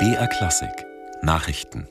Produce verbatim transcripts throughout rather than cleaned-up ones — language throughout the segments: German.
B R Klassik Nachrichten.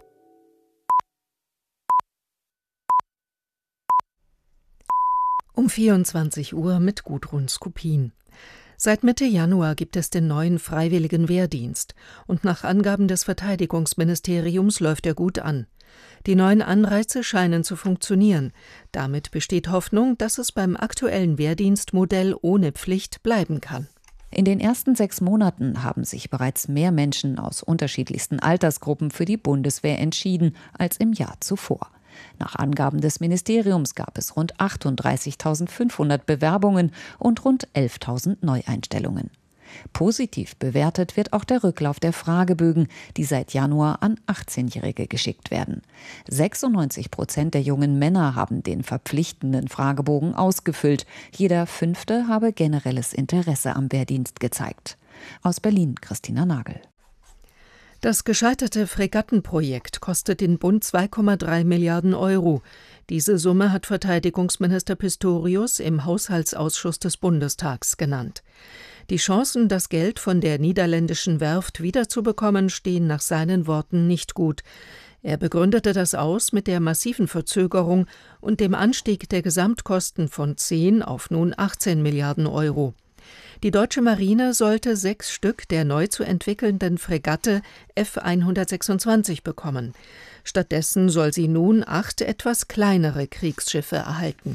Um vierundzwanzig Uhr mit Gudrun Skupin. Seit Mitte Januar gibt es den neuen freiwilligen Wehrdienst und nach Angaben des Verteidigungsministeriums läuft er gut an. Die neuen Anreize scheinen zu funktionieren. Damit besteht Hoffnung, dass es beim aktuellen Wehrdienstmodell ohne Pflicht bleiben kann. In den ersten sechs Monaten haben sich bereits mehr Menschen aus unterschiedlichsten Altersgruppen für die Bundeswehr entschieden als im Jahr zuvor. Nach Angaben des Ministeriums gab es rund achtunddreißigtausendfünfhundert Bewerbungen und rund elftausend Neueinstellungen. Positiv bewertet wird auch der Rücklauf der Fragebögen, die seit Januar an achtzehnjährige geschickt werden. sechsundneunzig Prozent der jungen Männer haben den verpflichtenden Fragebogen ausgefüllt. Jeder Fünfte habe generelles Interesse am Wehrdienst gezeigt. Aus Berlin Christina Nagel. Das gescheiterte Fregattenprojekt kostet den Bund zwei Komma drei Milliarden Euro. Diese Summe hat Verteidigungsminister Pistorius im Haushaltsausschuss des Bundestags genannt. Die Chancen, das Geld von der niederländischen Werft wiederzubekommen, stehen nach seinen Worten nicht gut. Er begründete das aus mit der massiven Verzögerung und dem Anstieg der Gesamtkosten von zehn auf nun achtzehn Milliarden Euro. Die deutsche Marine sollte sechs Stück der neu zu entwickelnden Fregatte F hundertsechsundzwanzig bekommen. Stattdessen soll sie nun acht etwas kleinere Kriegsschiffe erhalten.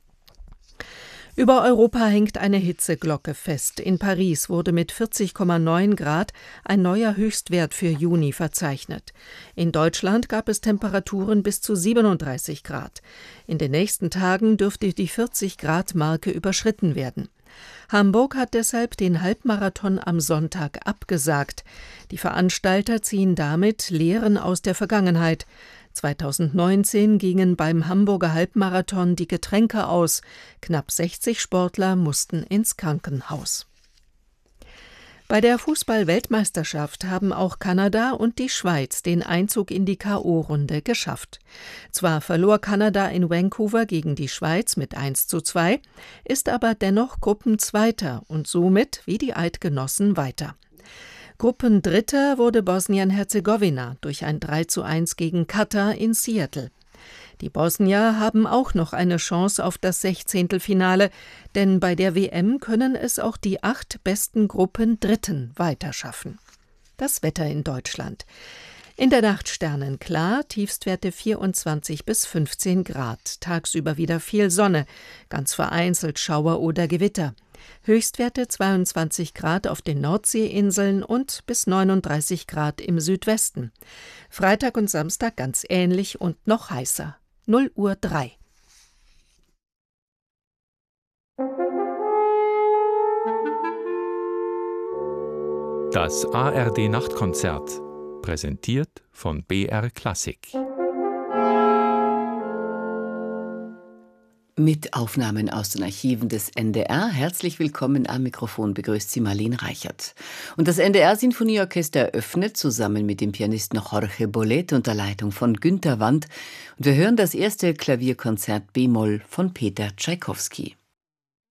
Über Europa hängt eine Hitzeglocke fest. In Paris wurde mit vierzig Komma neun Grad ein neuer Höchstwert für Juni verzeichnet. In Deutschland gab es Temperaturen bis zu siebenunddreißig Grad. In den nächsten Tagen dürfte die vierzig Grad Marke überschritten werden. Hamburg hat deshalb den Halbmarathon am Sonntag abgesagt. Die Veranstalter ziehen damit Lehren aus der Vergangenheit. zweitausendneunzehn gingen beim Hamburger Halbmarathon die Getränke aus. Knapp sechzig Sportler mussten ins Krankenhaus. Bei der Fußball-Weltmeisterschaft haben auch Kanada und die Schweiz den Einzug in die K O-Runde geschafft. Zwar verlor Kanada in Vancouver gegen die Schweiz mit eins zu zwei, ist aber dennoch Gruppenzweiter und somit wie die Eidgenossen weiter. Gruppendritter wurde Bosnien-Herzegowina durch ein drei zu eins gegen Katar in Seattle. Die Bosnier haben auch noch eine Chance auf das Sechzehntelfinale, denn bei der W M können es auch die acht besten Gruppendritten weiterschaffen. Das Wetter in Deutschland. In der Nacht sternenklar, Tiefstwerte vierundzwanzig bis fünfzehn Grad, tagsüber wieder viel Sonne, ganz vereinzelt Schauer oder Gewitter. Höchstwerte zweiundzwanzig Grad auf den Nordseeinseln und bis neununddreißig Grad im Südwesten. Freitag und Samstag ganz ähnlich und noch heißer. null Uhr drei. Das A R D-Nachtkonzert, präsentiert von B R Klassik. Mit Aufnahmen aus den Archiven des N D R. Herzlich willkommen am Mikrofon, begrüßt Sie Marlene Reichert. Und das N D R-Sinfonieorchester eröffnet zusammen mit dem Pianisten Jorge Bolet unter Leitung von Günter Wand. Und wir hören das erste Klavierkonzert B-Moll von Peter Tschaikowski.